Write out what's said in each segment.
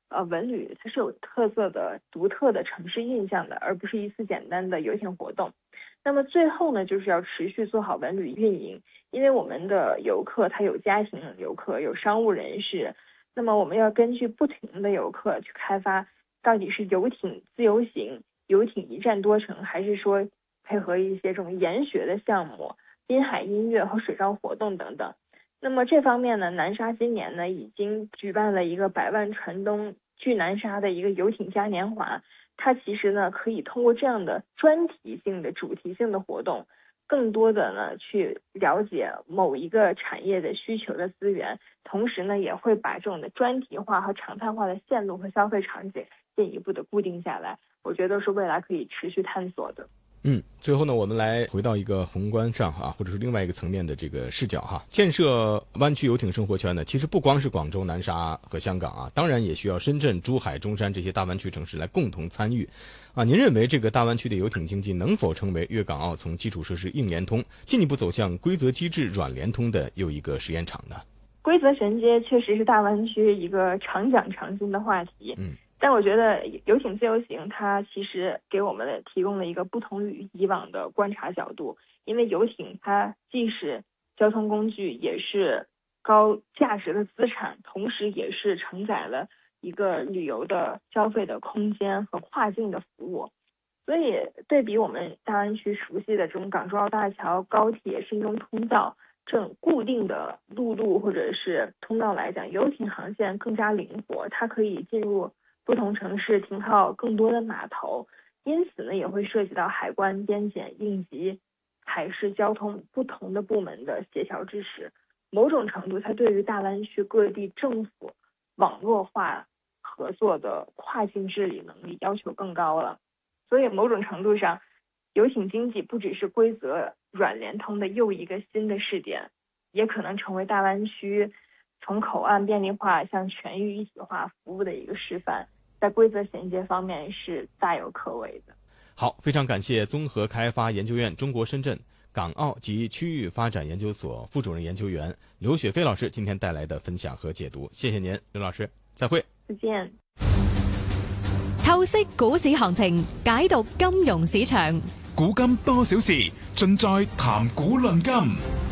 文旅它是有特色的、独特的城市印象的，而不是一次简单的游艇活动。那么最后呢，就是要持续做好文旅运营，因为我们的游客他有家庭游客，有商务人士，那么我们要根据不同的游客去开发，到底是游艇自由行、游艇一站多城，还是说配合一些这种研学的项目、滨海音乐和水上活动等等。那么这方面呢，南沙今年呢已经举办了一个百万船东聚南沙的一个游艇嘉年华。它其实呢可以通过这样的专题性的、主题性的活动，更多的呢去了解某一个产业的需求的资源，同时呢也会把这种的专题化和常态化的线路和消费场景进一步的固定下来。我觉得是未来可以持续探索的。 最后呢，我们来回到一个宏观上或者是另外一个层面的这个视角建设湾区游艇生活圈呢，其实不光是广州、南沙和香港当然也需要深圳、珠海、中山这些大湾区城市来共同参与您认为这个大湾区的游艇经济能否成为粤港澳从基础设施硬联通进一步走向规则机制软联通的又一个实验场呢？ 规则衔接确实是大湾区一个常讲常新的话题。但我觉得游艇自由行它其实给我们提供了一个不同于以往的观察角度，因为游艇它既是交通工具，也是高价值的资产，同时也是承载了一个旅游的消费的空间和跨境的服务。所以对比我们大湾区熟悉的这种港珠澳大桥、高铁、深中通道这种固定的陆路或者是通道来讲，游艇航线更加灵活，它可以进入不同城市停靠更多的码头，因此呢，也会涉及到海关、边检、应急、海事交通不同的部门的协调支持。某种程度，它对于大湾区各地政府网络化合作的跨境治理能力要求更高了。所以，某种程度上，游艇经济不只是规则软联通的又一个新的试点，也可能成为大湾区从口岸便利化向全域一体化服务的一个示范。在规则衔接方面是大有可为的。 好，非常感谢综合开发研究院中国深圳港澳及区域发展研究所副主任研究员刘雪飞老师今天带来的分享和解读，谢谢您，刘老师，再会。 再见。 透析股市行情，解讀金融市場， 古今多少事，盡在談股論金。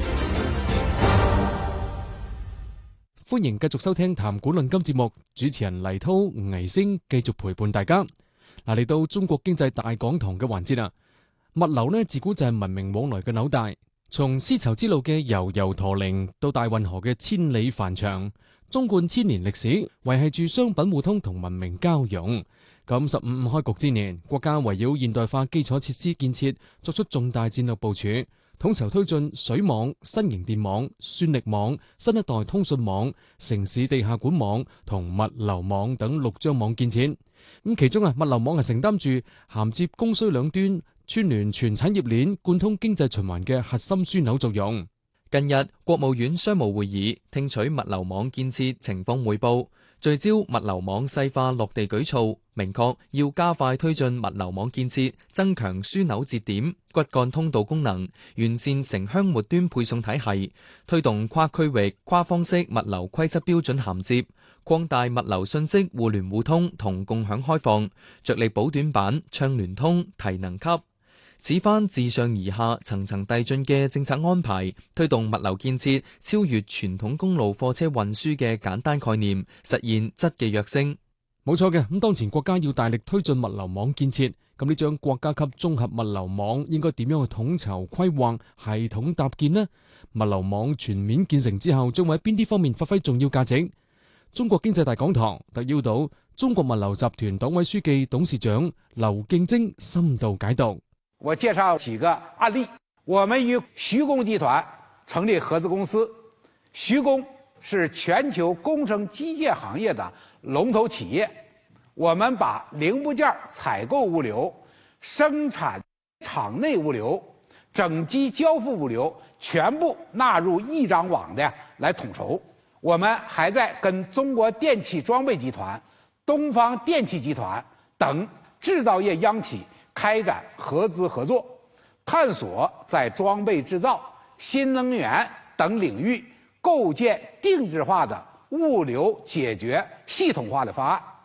歡迎繼續收聽談股論金節目，主持人黎濤、倪星繼續陪伴大家。嚟到中國經濟大講堂嘅環節啦，物流呢自古就係文明往來嘅紐帶，從絲綢之路嘅悠悠駝鈴到大運河嘅千里帆長，縱貫千年歷史，維繫住商品互通同文明交融。咁15開局之年，國家圍繞現代化基礎設施建設作出重大戰略部署，統籌推進水網、新型電網、算力網、新一代通訊網、城市地下管網同物流網等6張網建設。咁其中物流網係承擔住銜接供需兩端、串聯全產業鏈、貫通經濟循環嘅核心樞紐作用。 近日，國務院商務會議聽取物流網建設情況匯報，聚焦物流網細化落地舉措，明確要加快推進物流網建設，增強樞紐節點、骨幹通道功能，完善城鄉末端配送體系，推動跨區域、跨方式物流規則標準銜接，擴大物流信息互聯互通同共享開放，着力補短板、暢聯通、提能級。此番自上而下層層遞進嘅政策安排，推動物流建設超越傳統公路貨車運輸嘅簡單概念，實現質嘅躍升。 冇錯嘅，咁當前國家要大力推進物流網建設，咁呢張國家級綜合物流網應該點樣去統籌規劃、系統搭建呢？物流網全面建成之後，將會喺邊啲方面發揮重要價值？中國經濟大講堂特邀到中國物流集團黨委書記、董事長劉敬晶深度解讀。 我介紹幾個案例。我們與徐工集團成立合資公司，徐工是全球工程機械行業的龍頭企業。我們把零部件採購物流、生產廠內物流、整機交付物流全部納入一張網的來統籌。我們還在跟中國電氣裝備集團、東方電氣集團等製造業央企開展合資合作，探索在裝備製造、新能源等領域構建定制化的物流解決系統化的方案。